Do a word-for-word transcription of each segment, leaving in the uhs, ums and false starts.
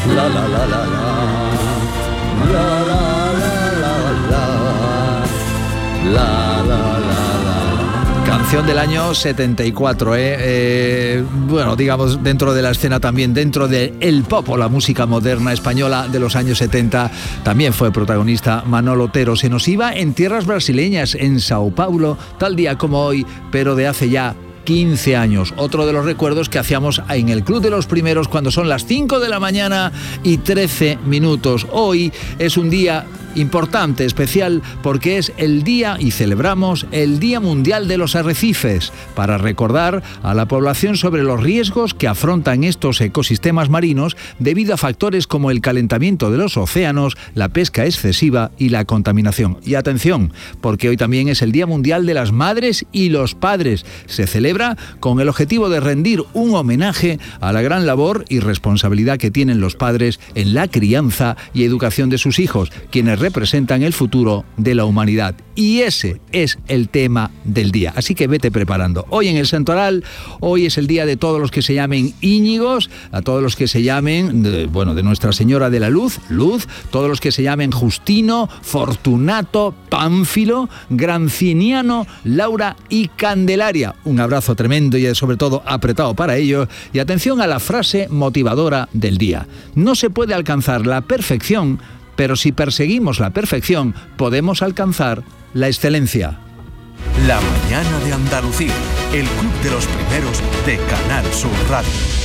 La la la la la la la la la la la la. Canción del año setenta y cuatro, ¿eh? Eh, bueno, digamos, dentro de la escena también, dentro de el pop o la música moderna española de los años setenta, también fue protagonista Manolo Otero. Se nos iba en tierras brasileñas, en Sao Paulo, tal día como hoy, pero de hace ya quince años. Otro de los recuerdos que hacíamos en el Club de los Primeros cuando son las cinco de la mañana y trece minutos. Hoy es un día importante, especial, porque es el día y celebramos el Día Mundial de los Arrecifes, para recordar a la población sobre los riesgos que afrontan estos ecosistemas marinos debido a factores como el calentamiento de los océanos, la pesca excesiva y la contaminación. Y atención, porque hoy también es el Día Mundial de las Madres y los Padres. Se celebra con el objetivo de rendir un homenaje a la gran labor y responsabilidad que tienen los padres en la crianza y educación de sus hijos, quienes representan el futuro de la humanidad. Y ese es el tema del día. Así que vete preparando. Hoy en el Santoral, hoy es el día de todos los que se llamen Íñigos, a todos los que se llamen, de, bueno, de Nuestra Señora de la Luz, Luz, todos los que se llamen Justino, Fortunato, Pánfilo, Granciniano, Laura y Candelaria. Un abrazo tremendo y sobre todo apretado para ellos. Y atención a la frase motivadora del día. No se puede alcanzar la perfección, pero si perseguimos la perfección, podemos alcanzar la excelencia. La mañana de Andalucía, el Club de los Primeros de Canal Sur Radio.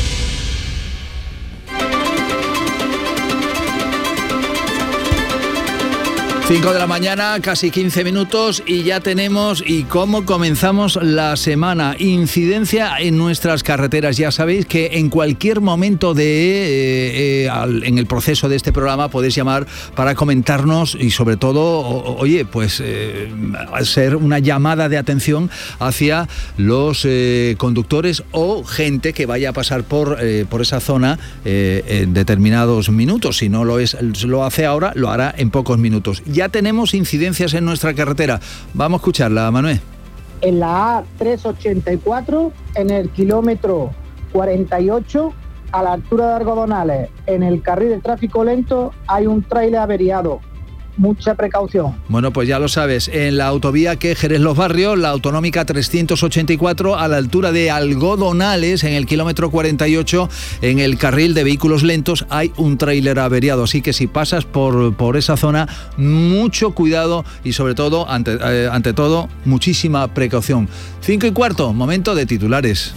cinco de la mañana, casi quince minutos y ya tenemos y cómo comenzamos la semana. Incidencia en nuestras carreteras. Ya sabéis que en cualquier momento de eh, eh, al, en el proceso de este programa podéis llamar para comentarnos y sobre todo, o, oye, pues eh, hacer una llamada de atención hacia los eh, conductores o gente que vaya a pasar por, eh, por esa zona eh, en determinados minutos. Si no lo es, lo hace ahora, lo hará en pocos minutos. Ya tenemos incidencias en nuestra carretera. Vamos a escucharla, Manuel. En la A trescientos ochenta y cuatro, en el kilómetro cuarenta y ocho, a la altura de Algodonales, en el carril de tráfico lento, hay un tráiler averiado. Mucha precaución. Bueno, pues ya lo sabes, en la autovía que Jerez Los Barrios, la autonómica trescientos ochenta y cuatro, a la altura de Algodonales, en el kilómetro cuarenta y ocho, en el carril de vehículos lentos, hay un tráiler averiado. Así que si pasas por, por esa zona, mucho cuidado y sobre todo, ante, eh, ante todo, muchísima precaución. Cinco y cuarto, momento de titulares.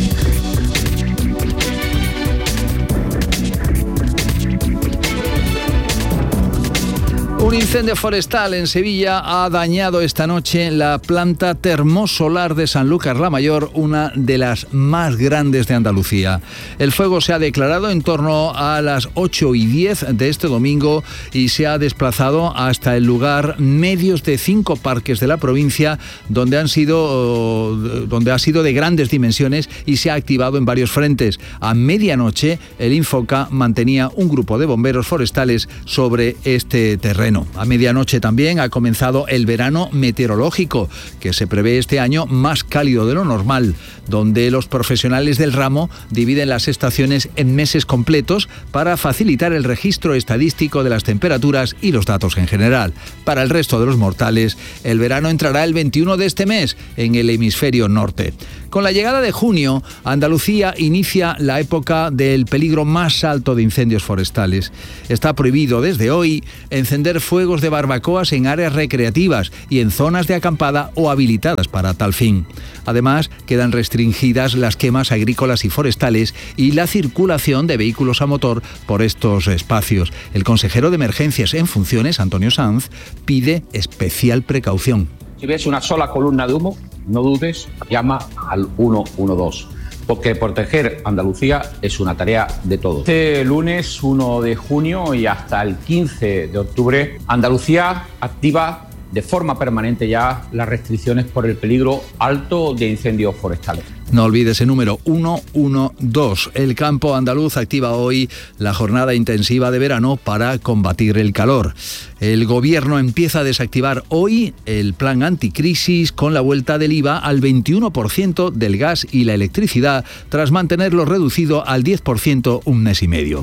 Un incendio forestal en Sevilla ha dañado esta noche la planta termosolar de Sanlúcar la Mayor, una de las más grandes de Andalucía. El fuego se ha declarado en torno a las ocho y diez de este domingo y se ha desplazado hasta el lugar medios de cinco parques de la provincia donde han sido, donde ha sido de grandes dimensiones y se ha activado en varios frentes. A medianoche, el Infoca mantenía un grupo de bomberos forestales sobre este terreno. A medianoche también ha comenzado el verano meteorológico, que se prevé este año más cálido de lo normal, donde los profesionales del ramo dividen las estaciones en meses completos para facilitar el registro estadístico de las temperaturas y los datos en general. Para el resto de los mortales, el verano entrará el veintiuno de este mes en el hemisferio norte. Con la llegada de junio, Andalucía inicia la época del peligro más alto de incendios forestales. Está prohibido desde hoy encender fuegos de barbacoas en áreas recreativas y en zonas de acampada o habilitadas para tal fin. Además, quedan restringidas las quemas agrícolas y forestales y la circulación de vehículos a motor por estos espacios. El consejero de Emergencias en funciones, Antonio Sanz, pide especial precaución. Si ves una sola columna de humo, no dudes, llama al uno uno dos, porque proteger Andalucía es una tarea de todos. Este lunes uno de junio y hasta el quince de octubre, Andalucía activa de forma permanente ya las restricciones por el peligro alto de incendios forestales. No olvides el número uno uno dos. El campo andaluz activa hoy la jornada intensiva de verano para combatir el calor. El gobierno empieza a desactivar hoy el plan anticrisis con la vuelta del I V A al veintiuno por ciento del gas y la electricidad tras mantenerlo reducido al diez por ciento un mes y medio.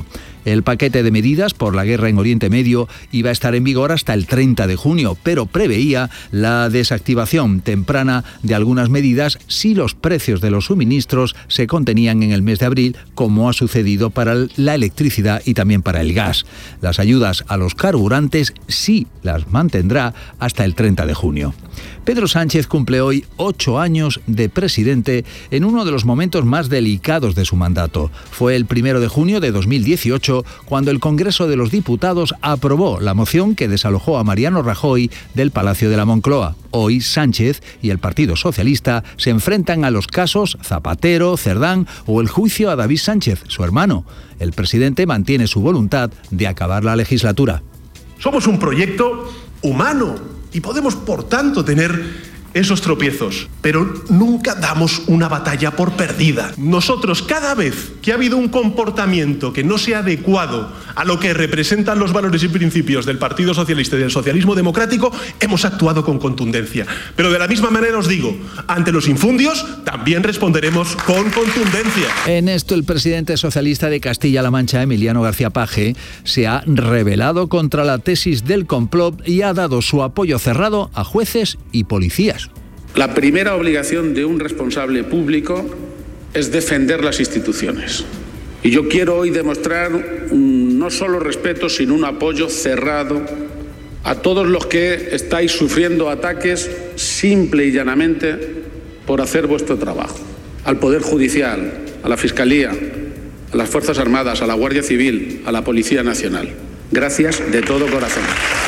El paquete de medidas por la guerra en Oriente Medio iba a estar en vigor hasta el treinta de junio, pero preveía la desactivación temprana de algunas medidas si los precios de los suministros se contenían en el mes de abril, como ha sucedido para la electricidad y también para el gas. Las ayudas a los carburantes sí las mantendrá hasta el treinta de junio. Pedro Sánchez cumple hoy ocho años de presidente en uno de los momentos más delicados de su mandato. Fue el primero de junio de dos mil dieciocho cuando el Congreso de los Diputados aprobó la moción que desalojó a Mariano Rajoy del Palacio de la Moncloa. Hoy Sánchez y el Partido Socialista se enfrentan a los casos Zapatero, Cerdán o el juicio a David Sánchez, su hermano. El presidente mantiene su voluntad de acabar la legislatura. Somos un proyecto humano y podemos, por tanto, tener esos tropiezos, pero nunca damos una batalla por perdida. Nosotros, cada vez que ha habido un comportamiento que no sea adecuado a lo que representan los valores y principios del Partido Socialista y del socialismo democrático, hemos actuado con contundencia. Pero de la misma manera os digo, ante los infundios también responderemos con contundencia. En esto, el presidente socialista de Castilla-La Mancha, Emiliano García Paje, se ha rebelado contra la tesis del complot y ha dado su apoyo cerrado a jueces y policías. La primera obligación de un responsable público es defender las instituciones. Y yo quiero hoy demostrar un, no solo respeto, sino un apoyo cerrado a todos los que estáis sufriendo ataques simple y llanamente por hacer vuestro trabajo. Al Poder Judicial, a la Fiscalía, a las Fuerzas Armadas, a la Guardia Civil, a la Policía Nacional. Gracias de todo corazón.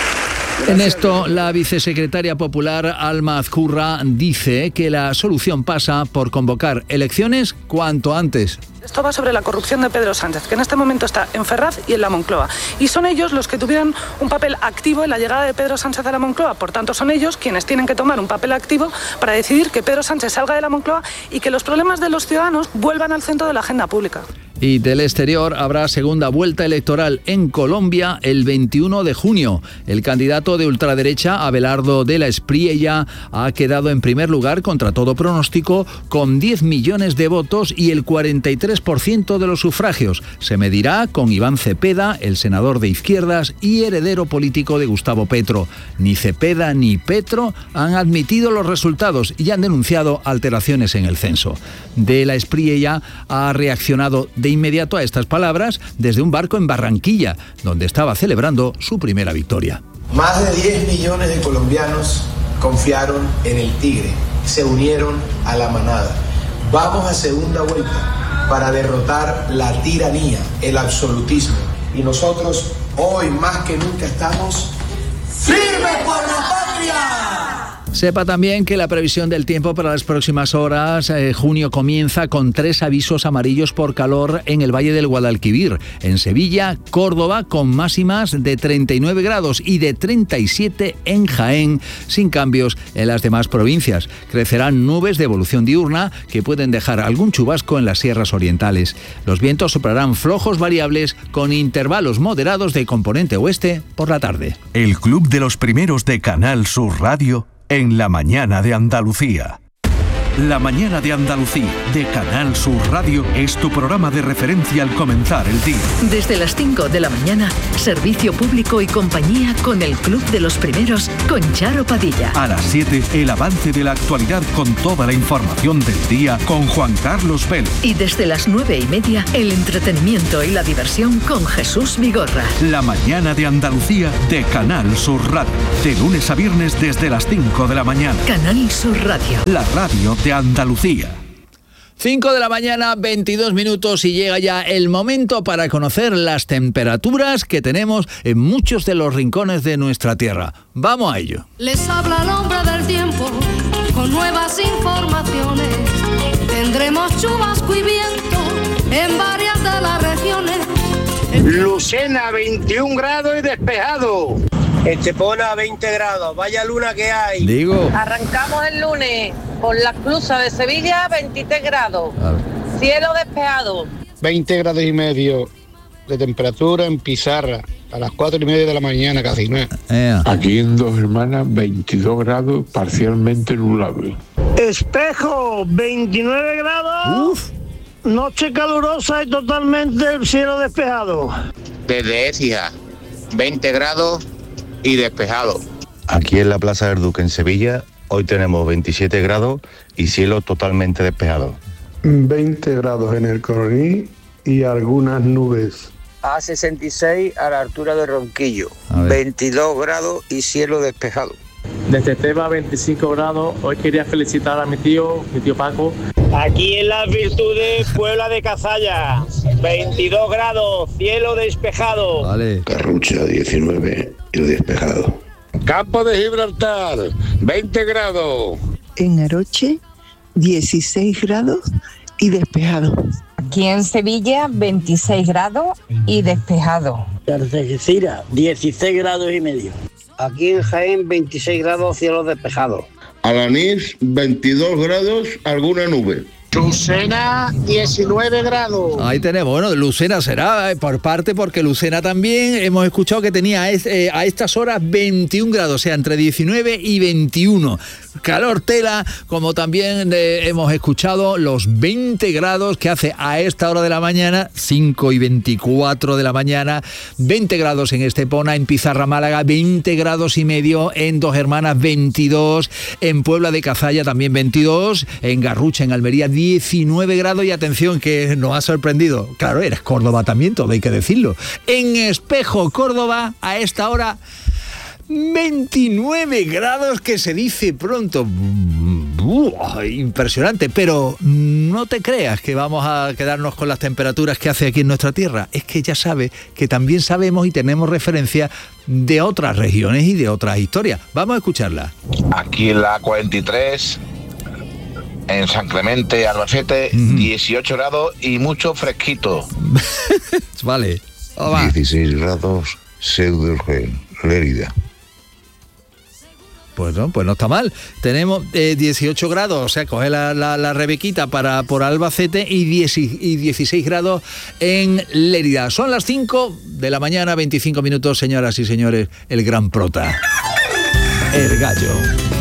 En esto, la vicesecretaria popular Alma Azcurra dice que la solución pasa por convocar elecciones cuanto antes. Esto va sobre la corrupción de Pedro Sánchez, que en este momento está en Ferraz y en la Moncloa. Y son ellos los que tuvieron un papel activo en la llegada de Pedro Sánchez a la Moncloa. Por tanto, son ellos quienes tienen que tomar un papel activo para decidir que Pedro Sánchez salga de la Moncloa y que los problemas de los ciudadanos vuelvan al centro de la agenda pública. Y del exterior, habrá segunda vuelta electoral en Colombia el veintiuno de junio. El candidato de ultraderecha, Abelardo de la Espriella, ha quedado en primer lugar contra todo pronóstico con diez millones de votos y el cuarenta y tres por ciento de los sufragios. Se medirá con Iván Cepeda, el senador de izquierdas y heredero político de Gustavo Petro. Ni Cepeda ni Petro han admitido los resultados y han denunciado alteraciones en el censo. De la Espriella ha reaccionado de inmediato a estas palabras desde un barco en Barranquilla, donde estaba celebrando su primera victoria. Más de diez millones de colombianos confiaron en el Tigre, se unieron a la manada. Vamos a segunda vuelta para derrotar la tiranía, el absolutismo. Y nosotros hoy más que nunca estamos firmes por la patria. Sepa también que la previsión del tiempo para las próximas horas, eh, junio comienza con tres avisos amarillos por calor en el Valle del Guadalquivir. En Sevilla, Córdoba, con máximas de treinta y nueve grados y de treinta y siete en Jaén, sin cambios en las demás provincias. Crecerán nubes de evolución diurna que pueden dejar algún chubasco en las sierras orientales. Los vientos soplarán flojos variables con intervalos moderados de componente oeste por la tarde. El Club de los Primeros de Canal Sur Radio en la mañana de Andalucía. La mañana de Andalucía de Canal Sur Radio es tu programa de referencia al comenzar el día. Desde las cinco de la mañana, servicio público y compañía con el Club de los Primeros con Charo Padilla. A las siete, el avance de la actualidad con toda la información del día con Juan Carlos Vélez. Y desde las nueve y media, el entretenimiento y la diversión con Jesús Vigorra. La mañana de Andalucía de Canal Sur Radio. De lunes a viernes desde las cinco de la mañana. Canal Sur Radio. La radio de Andalucía. cinco de la mañana, veintidós minutos y llega ya el momento para conocer las temperaturas que tenemos en muchos de los rincones de nuestra tierra. Vamos a ello. Les habla el hombre del tiempo con nuevas informaciones. Tendremos chubasco y viento en varias de las regiones. Lucena, veintiún grados y despejado. Estepona, veinte grados. Vaya luna que hay. Digo. Arrancamos el lunes por las Clusas de Sevilla, veintitrés grados. Cielo despejado. veinte grados y medio de temperatura en Pizarra. A las cuatro y media de la mañana, casi nada. Eh. Aquí en Dos Hermanas, veintidós grados, parcialmente nublable. Espejo, veintinueve grados. Uf. Noche calurosa y totalmente el cielo despejado. desde Écija, veinte grados y despejado. Aquí en la Plaza del Duque en Sevilla, hoy tenemos veintisiete grados y cielo totalmente despejado. veinte grados en el Coroní y algunas nubes. A sesenta y seis a la altura de Ronquillo, veintidós grados y cielo despejado. Desde Teba, veinticinco grados. Hoy quería felicitar a mi tío, mi tío Paco. Aquí en Las Virtudes, Puebla de Cazalla, veintidós grados, cielo despejado. Vale. Carrucha, diecinueve y despejado. Campo de Gibraltar, veinte grados. En Aroche, dieciséis grados y despejado. Aquí en Sevilla, veintiséis grados y despejado. Algeciras, dieciséis grados y medio. Aquí en Jaén, veintiséis grados, cielo despejado. Alanís, veintidós grados, alguna nube. Lucena, diecinueve grados. Ahí tenemos, bueno, Lucena será eh, por parte, porque Lucena también hemos escuchado que tenía eh, a estas horas veintiún grados, o sea, entre diecinueve y veintiuno. Calor tela, como también eh, hemos escuchado los veinte grados que hace a esta hora de la mañana, cinco y veinticuatro de la mañana, veinte grados en Estepona, en Pizarra, Málaga, veinte grados y medio, en Dos Hermanas veintidós, en Puebla de Cazalla también veintidós, en Garrucha, en Almería diecinueve grados y atención que nos ha sorprendido, claro, eres Córdoba también, todo hay que decirlo, en Espejo, Córdoba, a esta hora veintinueve grados, que se dice pronto. Uh, impresionante, pero no te creas que vamos a quedarnos con las temperaturas que hace aquí en nuestra tierra. Es que ya sabes que también sabemos y tenemos referencia de otras regiones y de otras historias. Vamos a escucharla. Aquí en la cuarenta y tres, en San Clemente, Albacete, uh-huh. dieciocho grados y mucho fresquito. Vale. dieciséis grados, Ceuta, Lérida. Pues no, pues no está mal. Tenemos eh, dieciocho grados, o sea, coge la, la, la Rebequita para por Albacete y, diez, y dieciséis grados en Lérida. Son las cinco de la mañana, veinticinco minutos, señoras y señores, el gran prota, el gallo.